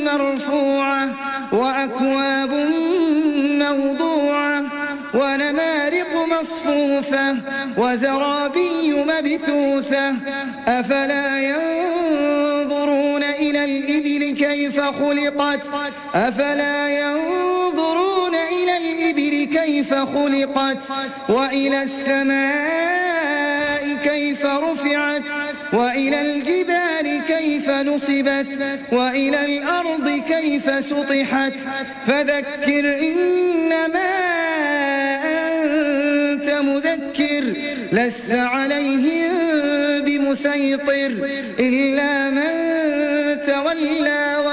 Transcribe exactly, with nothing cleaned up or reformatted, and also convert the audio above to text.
مرفوعة وأكواب موضوعة ونمارق مصفوفة وزرابي مبثوثة أفلا ينظرون إلى الإبل كيف خلقت أفلا ينظرون إلى الإبل كيف خلقت وإلى السماء كيف رفعت وإلى الجبال كيف نصبت وإلى الأرض كيف سطحت فذكر إنما أنت مذكر لست عليهم بمسيطر إلا من تولى